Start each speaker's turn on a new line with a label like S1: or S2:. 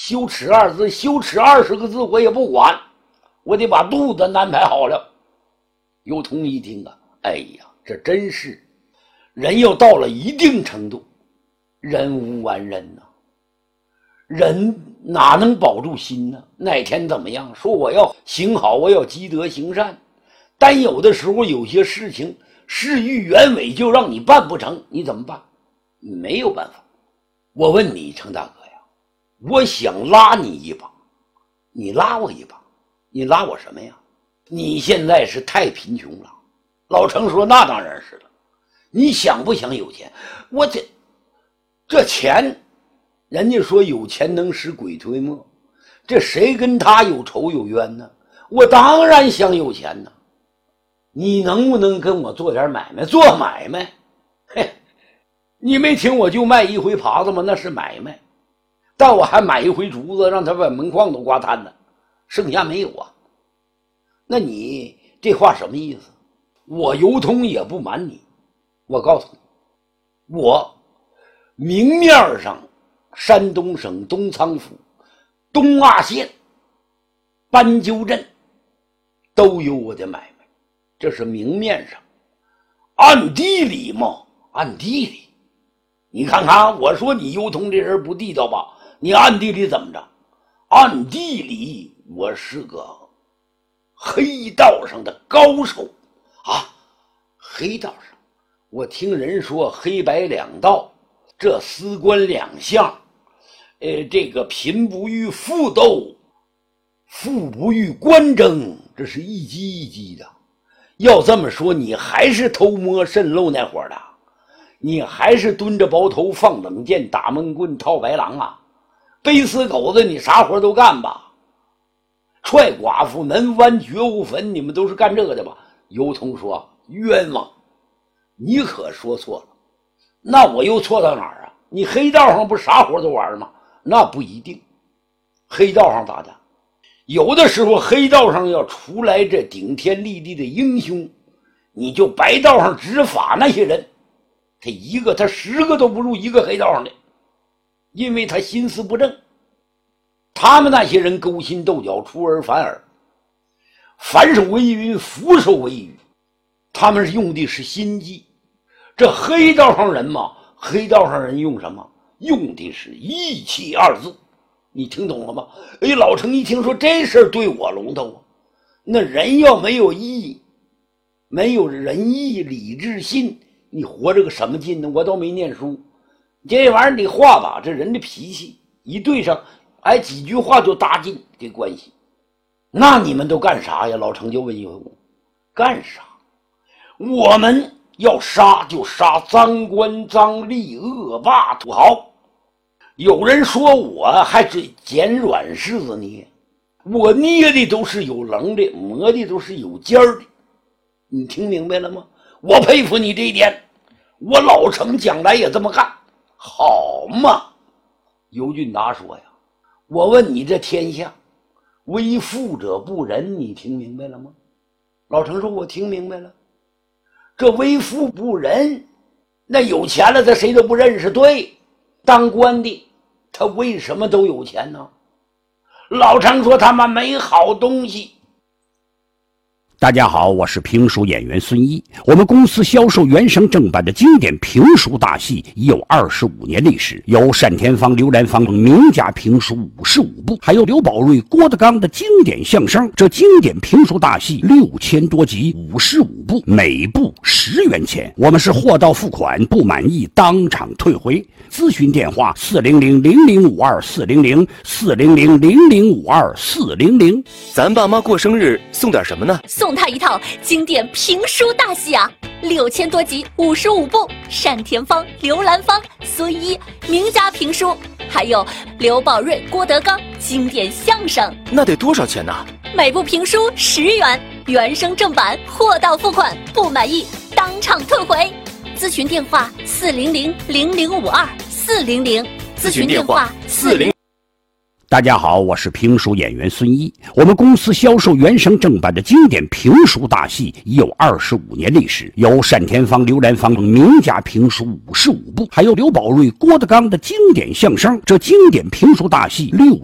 S1: 羞耻二字，羞耻20个字我也不管，我得把肚子安排好了。尤通一听啊，哎呀，这真是人要到了一定程度，人无完人呐，人哪能保住心呢？哪天怎么样说我要行好，我要积德行善，但有的时候有些事情事与愿违，就让你办不成，你怎么办？你没有办法。我问你，程大哥呀，我想拉你一把，你拉我一把，你拉我什么呀？你现在是太贫穷了。老程说，那当然是了。你想不想有钱？我这钱，人家说有钱能使鬼推磨，这谁跟他有仇有冤呢？我当然想有钱呢。你能不能跟我做点买卖？做买卖？嘿，你没听我就卖一回耙子吗？那是买卖。但我还买一回竹子，让他把门框都刮瘫了，剩下没有啊。那你这话什么意思？我尤通也不瞒你，我告诉你，我明面上山东省东仓府东阿县斑鸠镇都有我的买卖，这是明面上。暗地里嘛，暗地里，你看看，我说你尤通这人不地道吧，你暗地里怎么着？暗地里我是个黑道上的高手啊！黑道上，我听人说黑白两道，这司官两相，这个贫不与富斗，富不与官争，这是一级一级的。要这么说，你还是偷摸渗漏那伙的，你还是蹲着包头放冷箭打闷棍套白狼啊，背死狗子你啥活都干吧，踹寡妇门剜绝户坟，你们都是干这个的吧？尤通说，冤枉，你可说错了。那我又错到哪儿啊？你黑道上不啥活都玩吗？那不一定。黑道上咋的？有的时候黑道上要出来这顶天立地的英雄，你就白道上执法那些人，他10个都不如一个黑道上的，因为他心思不正。他们那些人勾心斗角，出尔反尔，反手为云，俯首为雨，他们用的是心计。这黑道上人嘛，黑道上人用什么？用的是义气2字，你听懂了吗？哎，老程一听说这事儿对我龙头啊，那人要没有义，没有仁义礼智信，你活着个什么劲呢？我都没念书，这玩意儿你话吧，这人的脾气一对上，哎，几句话就搭进这关系。那你们都干啥呀？老程就问一回我，干啥？我们要杀就杀赃官赃吏恶霸土豪。有人说我还是捡软柿子捏，我捏的都是有棱的，磨的都是有尖儿的，你听明白了吗？我佩服你这一点，我老程将来也这么干，好嘛？尤俊达说呀，我问你，这天下为富者不仁，你听明白了吗？老程说，我听明白了。这为富不仁，那有钱了他谁都不认识。对，当官的他为什么都有钱呢？老程说，他们没好东西。
S2: 大家好，我是评书演员孙一。我们公司销售原声正版的经典评书大戏已有25年历史，有单田芳、刘兰芳名家评书55部，还有刘宝瑞、郭德纲的经典相声。这经典评书大戏6000多集，55部，每部10元钱。我们是货到付款，不满意当场退回。咨询电话400-0052-400，400-0052-400。
S3: 咱爸妈过生日送点什么呢？
S4: 送他一套经典评书大戏啊，6000多集，55部，单田芳、刘兰芳、孙一名家评书，还有刘宝瑞、郭德纲经典相声。
S3: 那得多少钱呢？
S4: 每部评书10元，原声正版，货到付款，不满意当场退回。咨询电话400-0052-400，咨询电话40。
S2: 大家好，我是评书演员孙一。我们公司销售原声正版的经典评书大戏已有25年历史，有单田芳、刘兰芳名家评书55部，还有刘宝瑞、郭德纲的经典相声。这经典评书大戏